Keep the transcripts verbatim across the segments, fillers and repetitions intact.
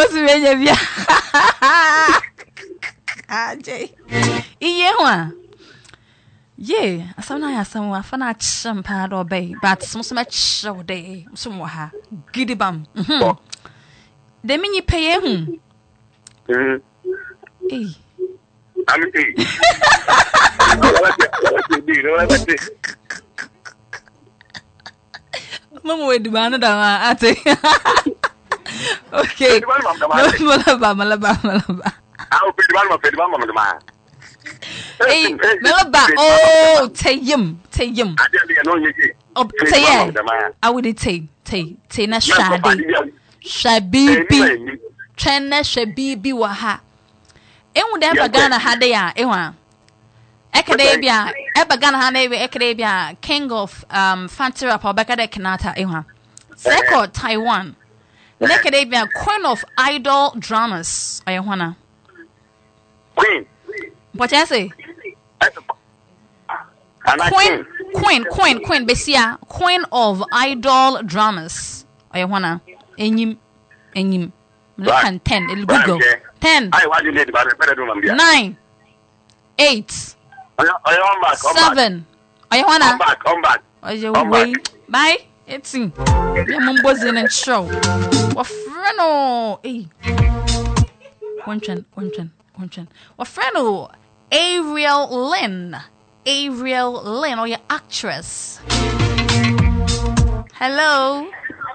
was really ah Jay iye ho yeah asana ya sanwa fa na champa do bay but some some show day some ha gidibam mhm de minyi peye hu mhm eh ami eh mama we dibana da ate okay malaba malaba malaba ah o pediban ma pediban ma ma eh malaba oh tayim tayim ade ade no nyeki oh taye I would tay tay tay na shade shabibi twenne shabibi wa ha enwu de bagana ha de ya ehwa ekede bia e bagana ha na e ekede bia king of um Fantara pa bakada Kenata ehwa second Taiwan ekede bia queen of idol dramas ayehwana queen what you say queen queen queen queen besia queen of idol dramas ayehwana enyim enyim can ten it'll google ten I want you need about better do mambia nine eight I am back seven ayehwana come back come back oye wait bye eighteen ya mumbozin and show wa freno eh Wonchan wonchan wonchan wa freno Ariel Lynn Ariel Lynn or your actress. Hello.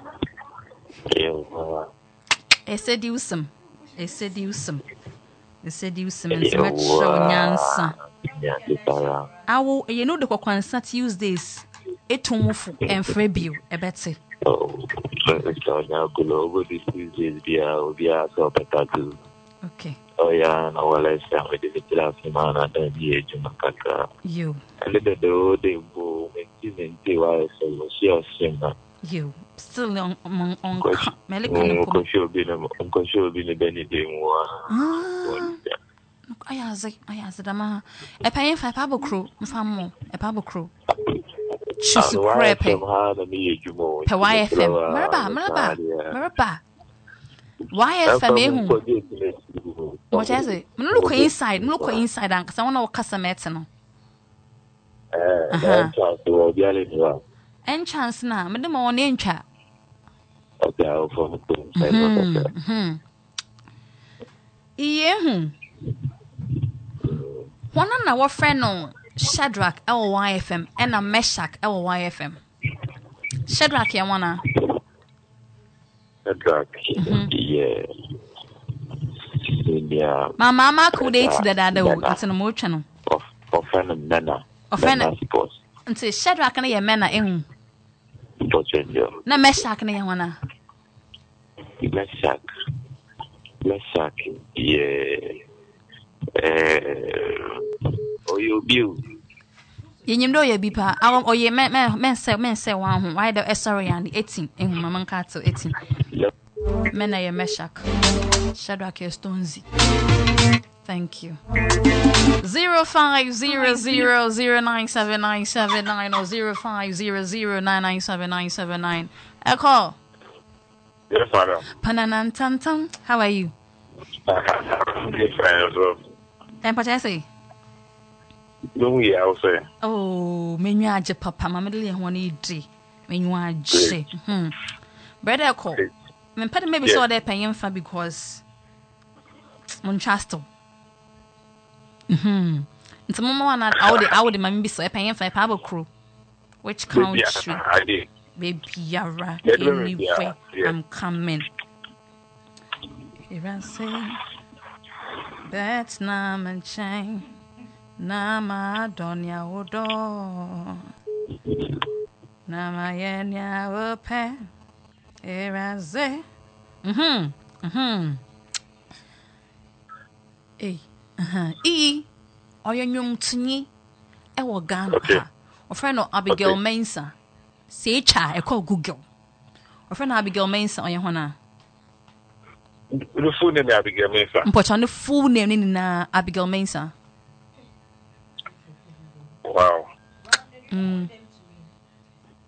I said you some. I said you some. I said you some. And so much show nyansa. Awo, you know the kwansa Tuesdays. Etumufu and Frebio. I bet say. Oh, so now go over this Tuesdays via via so better. Okay. Oh yeah, no well I say we did it last man and then the Jumakaka. You. A little the day bo even see why so she was saying you still on on on Melican ko show be no ko show be no benefit mo ah ayaze ayaze dama e payin fa pa bokro mfa mo e pa bokro chusu crepe pe Y F M maraba maraba maraba Y F M ehu what is it me look inside me look inside and cause I want to kasa met no eh eh so be ale ni wa enchance na me dem won entwa okay I'll from the mhm iye hu wana na wo friend no Shadrach L Y F M and a Meshach L Y F M Shadrach ya wana Shadrach yeah yeah my mama could date the dada wo it's no mo twa no of of friend nana of friend until Shadrach na ye mena ehu na Meshach na ye wana Meshach Meshach yeah eh oyo biu yenyim do ye bi pa awon oye men men se men se wan ho why the sorry and eighteen ehu mama nka to eighteen men na ye Meshach Shadrach Stonzi. Thank you. Zero five zero zero zero nine seven nine seven nine or zero five zero zero nine nine seven nine seven nine. Echo. Yes, madam. Pananantantan. How are you? Good friend as well. And what I say? No, yeah, I'll say. Oh, menu aje papa, mama dele ho na edi. Menu aje. Hmm. Brother Echo. Me pade maybe so there paying for because mon trust. Mhm. Nti mama wana awde awde mama bi so paying for Pabo crew. Which country? Yeah, I did. Baby yara. Yeah, Anyway, yeah, yeah. I'm coming. Here I say that's na man chain. Na ma donya odo. Na ma yenya ope. Here I say. Mhm. Mhm. Eh. Uh-huh. E. Oyo nyum tunyi. E wo Ghana ha. O friend no Abigail okay. Mensa. Say cha e call Google. O friend Abigail Mensa oyo hona. The full name Abigail Mensa. Mpocha no full name ni na Abigail Mensa. Wow. Mm.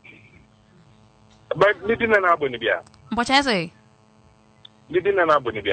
But ni dinna na aboni bia. Mpocha say. Ni dinna na aboni bia.